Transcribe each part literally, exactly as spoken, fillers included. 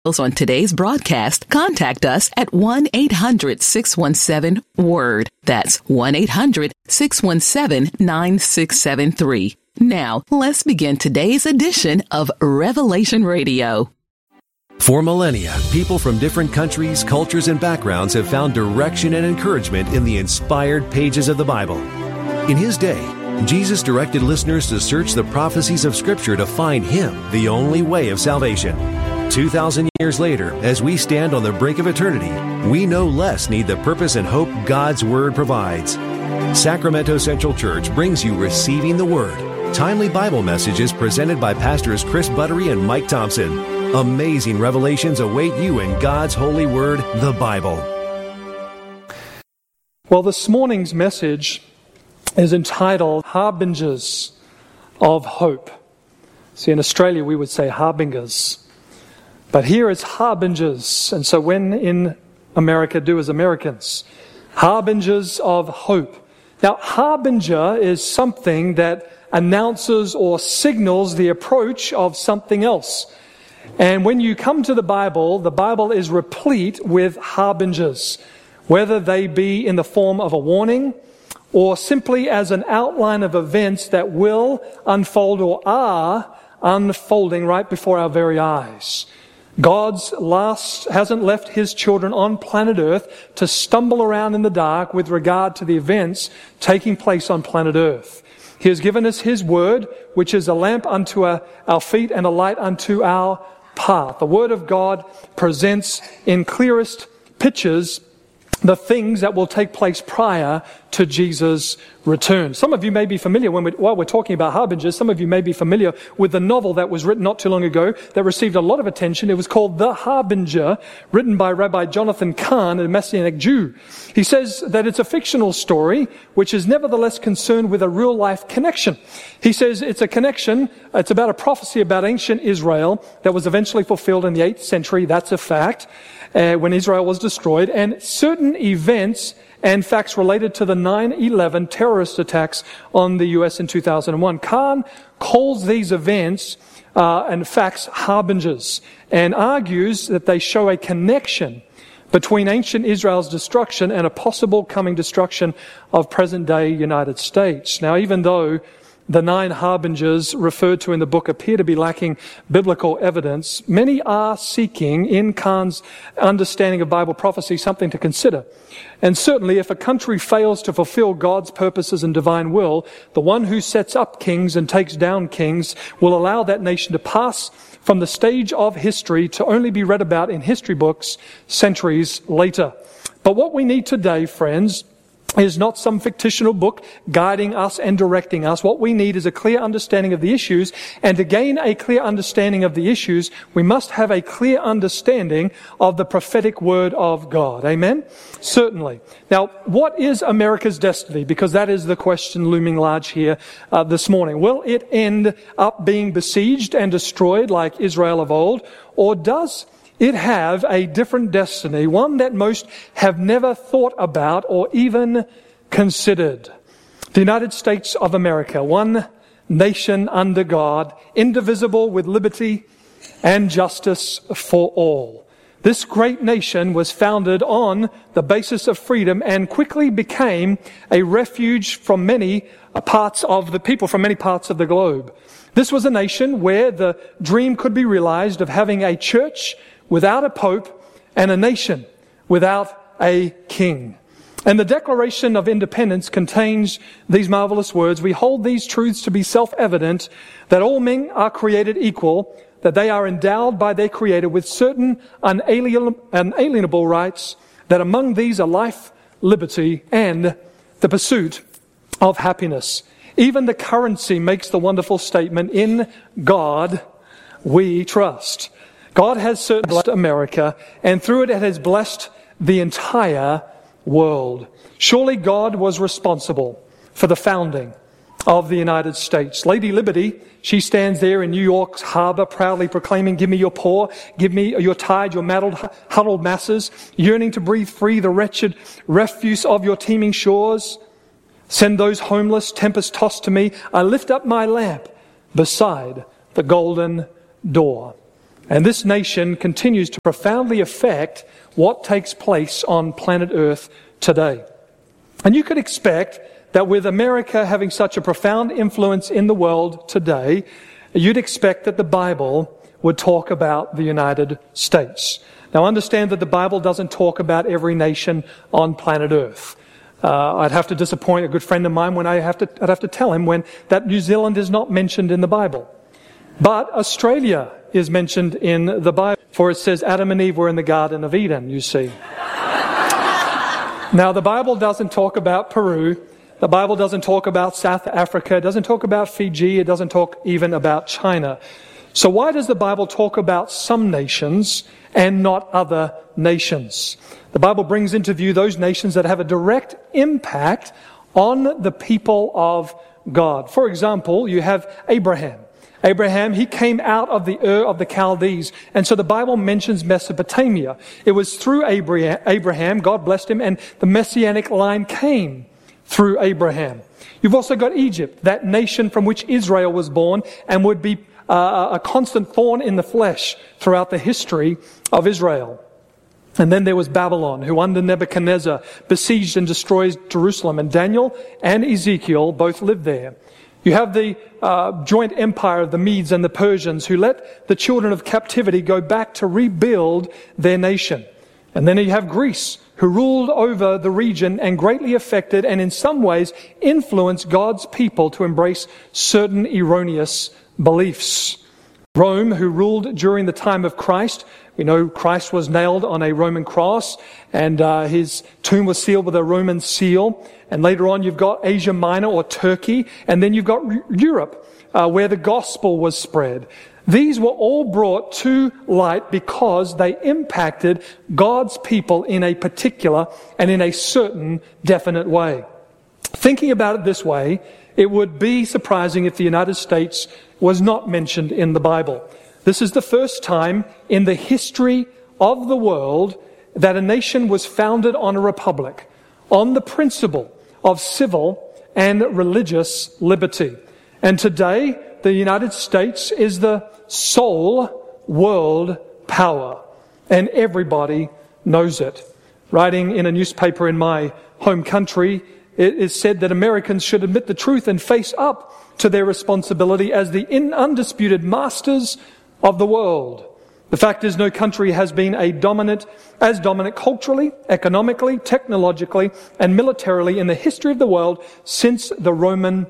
On today's broadcast, contact us at one eight hundred six one seven WORD. That's one eight hundred six one seven nine six seven three. Now, let's begin today's edition of Revelation Radio. For millennia, people from different countries, cultures, and backgrounds have found direction and encouragement in the inspired pages of the Bible. In His day, Jesus directed listeners to search the prophecies of Scripture to find Him, the only way of salvation. Two thousand years later, as we stand on the brink of eternity, we no less need the purpose and hope God's Word provides. Sacramento Central Church brings you Receiving the Word, timely Bible messages presented by Pastors Chris Buttery and Mike Thompson. Amazing revelations await you in God's holy Word, the Bible. Well, this morning's message is entitled Harbingers of Hope. See, in Australia we would say harbingers. But here it's harbingers, and so when in America, do as Americans. Harbingers of hope. Now, harbinger is something that announces or signals the approach of something else. And when you come to the Bible, the Bible is replete with harbingers, whether they be in the form of a warning or simply as an outline of events that will unfold or are unfolding right before our very eyes. God's last hasn't left His children on planet Earth to stumble around in the dark with regard to the events taking place on planet Earth. He has given us His Word, which is a lamp unto our, our feet and a light unto our path. The Word of God presents in clearest pictures the things that will take place prior to Jesus' return. Some of you may be familiar, when we, while we're talking about harbingers, some of you may be familiar with the novel that was written not too long ago that received a lot of attention. It was called The Harbinger, written by Rabbi Jonathan Cahn, a Messianic Jew. He says that it's a fictional story, which is nevertheless concerned with a real-life connection. He says it's a connection, it's about a prophecy about ancient Israel that was eventually fulfilled in the eighth century. That's a fact. Uh, when Israel was destroyed, and certain events and facts related to the nine eleven terrorist attacks on the U S in two thousand one. Khan calls these events uh, and facts harbingers and argues that they show a connection between ancient Israel's destruction and a possible coming destruction of present-day United States. Now, even though the nine harbingers referred to in the book appear to be lacking biblical evidence, many are seeking, in Khan's understanding of Bible prophecy, something to consider. And certainly, if a country fails to fulfill God's purposes and divine will, the one who sets up kings and takes down kings will allow that nation to pass from the stage of history to only be read about in history books centuries later. But what we need today, friends, is not some fictional book guiding us and directing us. What we need is a clear understanding of the issues, and to gain a clear understanding of the issues, we must have a clear understanding of the prophetic word of God. Amen? Certainly. Now, what is America's destiny? Because that is the question looming large here uh, this morning. Will it end up being besieged and destroyed like Israel of old, or does it have a different destiny, one that most have never thought about or even considered? The United States of America, one nation under God, indivisible with liberty and justice for all. This great nation was founded on the basis of freedom and quickly became a refuge from many parts of the people, from many parts of the globe. This was a nation where the dream could be realized of having a church without a pope and a nation without a king. And the Declaration of Independence contains these marvelous words: we hold these truths to be self-evident, that all men are created equal, that they are endowed by their Creator with certain unalienable rights, that among these are life, liberty, and the pursuit of happiness. Even the currency makes the wonderful statement, in God we trust. God has certainly blessed America, and through it, it has blessed the entire world. Surely God was responsible for the founding of the United States. Lady Liberty, she stands there in New York's harbor proudly proclaiming, "Give me your poor, give me your tired, your maddled, huddled masses, yearning to breathe free the wretched refuse of your teeming shores. Send those homeless, tempest-tossed to me. I lift up my lamp beside the golden door." And this nation continues to profoundly affect what takes place on planet Earth today. And you could expect that with America having such a profound influence in the world today, you'd expect that the Bible would talk about the United States. Now understand that the Bible doesn't talk about every nation on planet Earth. Uh, I'd have to disappoint a good friend of mine when I have to, I'd have to tell him when that New Zealand is not mentioned in the Bible. But Australia is mentioned in the Bible, for it says Adam and Eve were in the Garden of Eden, you see. Now the Bible doesn't talk about Peru. The Bible doesn't talk about South Africa. It doesn't talk about Fiji. It doesn't talk even about China. So why does the Bible talk about some nations and not other nations? The Bible brings into view those nations that have a direct impact on the people of God. For example, you have Abraham. Abraham, he came out of the Ur of the Chaldees. And so the Bible mentions Mesopotamia. It was through Abraham, God blessed him, and the Messianic line came through Abraham. You've also got Egypt, that nation from which Israel was born and would be uh, a constant thorn in the flesh throughout the history of Israel. And then there was Babylon, who under Nebuchadnezzar besieged and destroyed Jerusalem. And Daniel and Ezekiel both lived there. You have the uh, joint empire of the Medes and the Persians, who let the children of captivity go back to rebuild their nation. And then you have Greece, who ruled over the region and greatly affected and in some ways influenced God's people to embrace certain erroneous beliefs. Rome, who ruled during the time of Christ. We know Christ was nailed on a Roman cross, and uh, his tomb was sealed with a Roman seal. And later on you've got Asia Minor or Turkey, and then you've got Europe, uh, where the gospel was spread. These were all brought to light because they impacted God's people in a particular and in a certain definite way. Thinking about it this way, it would be surprising if the United States was not mentioned in the Bible. This is the first time in the history of the world that a nation was founded on a republic, on the principle of civil and religious liberty. And today, the United States is the sole world power, and everybody knows it. Writing in a newspaper in my home country, it is said that Americans should admit the truth and face up to their responsibility as the undisputed masters of the world. The fact is, no country has been a dominant, as dominant culturally, economically, technologically, and militarily in the history of the world since the Roman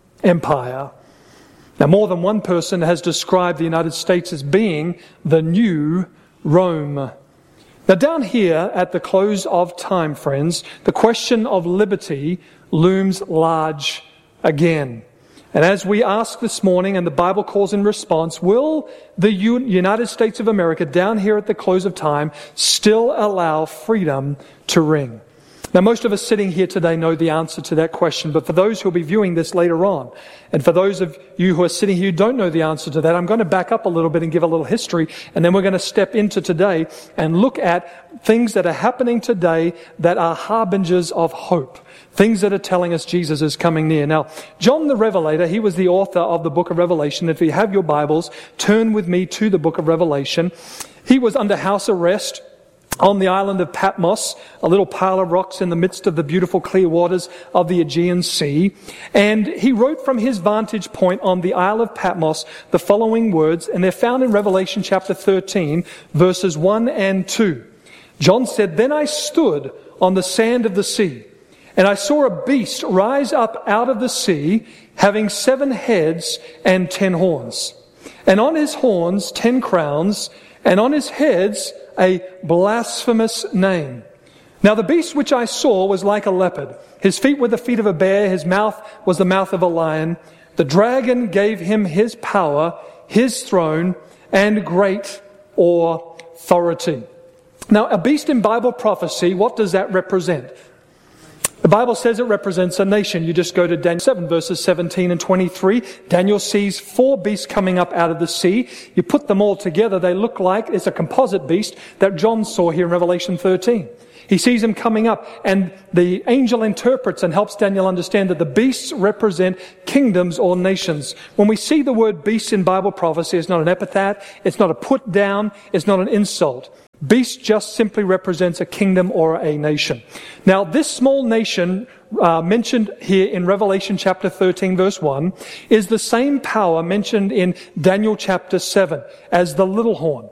Empire. Now, more than one person has described the United States as being the new Rome. Now, down here at the close of time, friends, the question of liberty looms large again. And as we ask this morning, and the Bible calls in response, will the United States of America, down here at the close of time, still allow freedom to ring? Now, most of us sitting here today know the answer to that question, but for those who will be viewing this later on, and for those of you who are sitting here who don't know the answer to that, I'm going to back up a little bit and give a little history, and then we're going to step into today and look at things that are happening today that are harbingers of hope. Things that are telling us Jesus is coming near. Now, John the Revelator, he was the author of the book of Revelation. If you have your Bibles, turn with me to the book of Revelation. He was under house arrest on the island of Patmos, a little pile of rocks in the midst of the beautiful clear waters of the Aegean Sea. And he wrote from his vantage point on the Isle of Patmos the following words, and they're found in Revelation chapter thirteen, verses one and two. John said, "Then I stood on the sand of the sea, and I saw a beast rise up out of the sea, having seven heads and ten horns. And on his horns ten crowns, and on his heads a blasphemous name. Now the beast which I saw was like a leopard. His feet were the feet of a bear, his mouth was the mouth of a lion. The dragon gave him his power, his throne, and great authority." Now, a beast in Bible prophecy, what does that represent? The Bible says it represents a nation. You just go to Daniel seven, verses seventeen and twenty-three. Daniel sees four beasts coming up out of the sea. You put them all together, they look like it's a composite beast that John saw here in Revelation thirteen. He sees them coming up, and the angel interprets and helps Daniel understand that the beasts represent kingdoms or nations. When we see the word beast in Bible prophecy, it's not an epithet, it's not a put down, it's not an insult. Beast just simply represents a kingdom or a nation. Now, this small nation uh, mentioned here in Revelation chapter thirteen, verse one, is the same power mentioned in Daniel chapter seven as the little horn.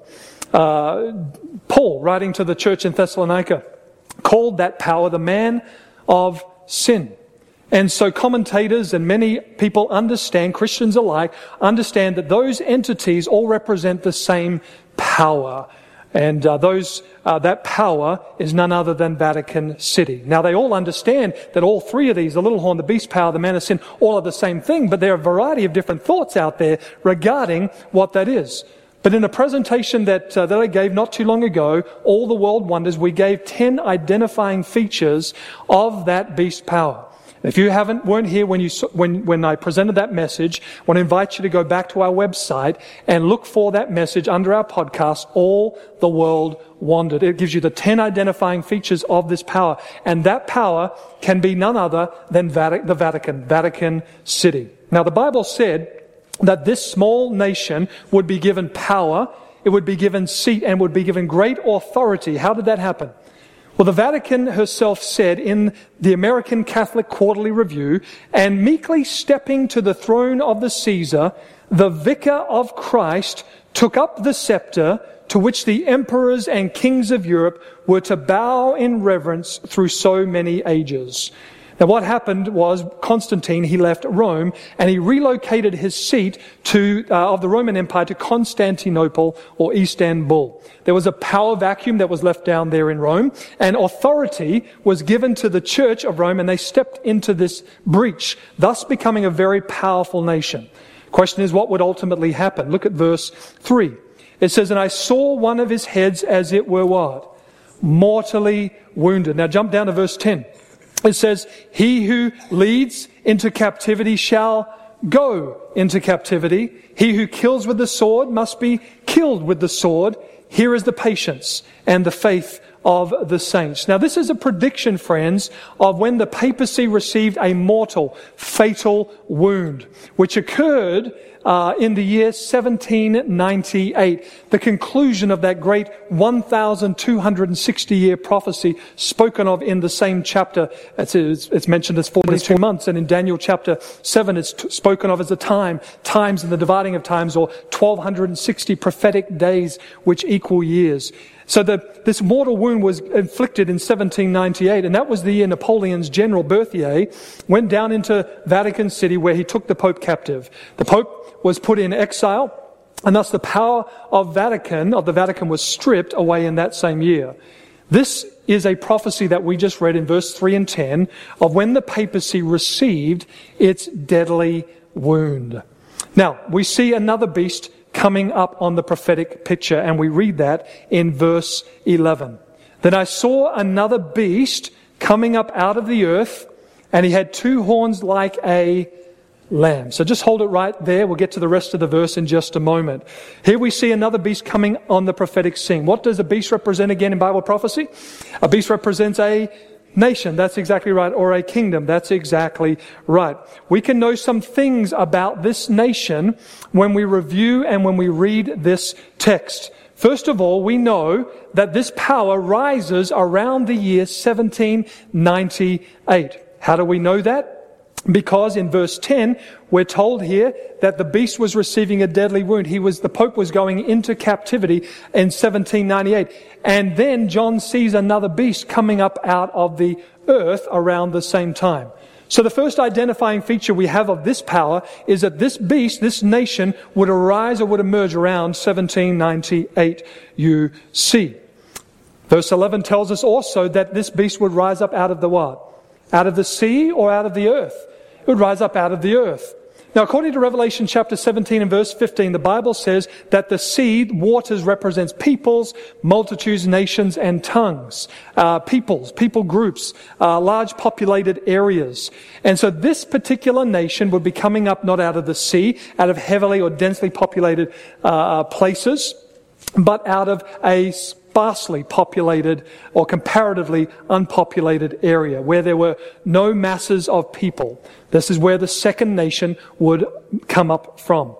Uh, Paul, writing to the church in Thessalonica, called that power the man of sin. And so commentators and many people understand, Christians alike, understand that those entities all represent the same power. And uh, those uh, that power is none other than Vatican City. Now, they all understand that all three of these, the little horn, the beast power, the man of sin, all are the same thing, but there are a variety of different thoughts out there regarding what that is. But in a presentation that, uh, that I gave not too long ago, All the World Wonders, we gave ten identifying features of that beast power. If you haven't weren't here when you when when I presented that message, I want to invite you to go back to our website and look for that message under our podcast, All the World Wondered. It gives you the ten identifying features of this power, and that power can be none other than Vatic- the Vatican, Vatican City. Now, the Bible said that this small nation would be given power, it would be given seat, and would be given great authority. How did that happen? Well, the Vatican herself said in the American Catholic Quarterly Review, and meekly stepping to the throne of the Caesar, the vicar of Christ took up the scepter to which the emperors and kings of Europe were to bow in reverence through so many ages. Now, what happened was Constantine, he left Rome and he relocated his seat to uh, of the Roman Empire to Constantinople or Istanbul. There was a power vacuum that was left down there in Rome, and authority was given to the Church of Rome, and they stepped into this breach, thus becoming a very powerful nation. Question is, what would ultimately happen? Look at verse three. It says, "And I saw one of his heads as it were what? Mortally wounded." Now jump down to verse ten. It says, "He who leads into captivity shall go into captivity. He who kills with the sword must be killed with the sword. Here is the patience and the faith of the saints." Now, this is a prediction, friends, of when the papacy received a mortal, fatal wound, which occurred uh, in the year seventeen ninety-eight, the conclusion of that great one thousand two hundred sixty year prophecy spoken of in the same chapter. It's, it's mentioned as forty-two months, and in Daniel chapter seven it's t- spoken of as a time, times in the dividing of times, or twelve sixty prophetic days which equal years. So the, this mortal wound was inflicted in seventeen ninety-eight, and that was the year Napoleon's general Berthier went down into Vatican City, where he took the Pope captive. The Pope was put in exile, and thus the power of Vatican, of the Vatican, was stripped away in that same year. This is a prophecy that we just read in verse three and ten of when the papacy received its deadly wound. Now, we see another beast coming up on the prophetic picture, and we read that in verse eleven. "Then I saw another beast coming up out of the earth, and he had two horns like a lamb." So just hold it right there. We'll get to the rest of the verse in just a moment. Here we see another beast coming on the prophetic scene. What does a beast represent again in Bible prophecy? A beast represents a nation. That's exactly right. Or a kingdom. That's exactly right. We can know some things about this nation when we review and when we read this text. First of all, we know that this power rises around the year seventeen ninety-eight. How do we know that? Because in verse ten, we're told here that the beast was receiving a deadly wound. He was, the Pope was going into captivity in seventeen ninety-eight. And then John sees another beast coming up out of the earth around the same time. So the first identifying feature we have of this power is that this beast, this nation, would arise or would emerge around seventeen ninety-eight U C. Verse eleven tells us also that this beast would rise up out of the what? Out of the sea or out of the earth? It would rise up out of the earth. Now, according to Revelation chapter seventeen and verse fifteen, the Bible says that the sea, waters, represents peoples, multitudes, nations, and tongues. Uh, peoples, people groups, uh, large populated areas. And so this particular nation would be coming up not out of the sea, out of heavily or densely populated uh, places, but out of a sparsely populated or comparatively unpopulated area where there were no masses of people. This is where the second nation would come up from.